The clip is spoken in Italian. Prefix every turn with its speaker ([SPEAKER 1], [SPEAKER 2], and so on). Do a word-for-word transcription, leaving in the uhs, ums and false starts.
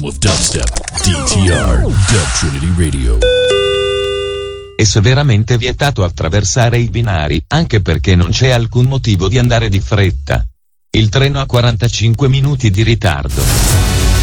[SPEAKER 1] of dubstep. D T R, Dub Trinity Radio.
[SPEAKER 2] È severamente vietato attraversare i binari, anche perché non c'è alcun motivo di andare di fretta. Il treno ha quarantacinque minuti di ritardo.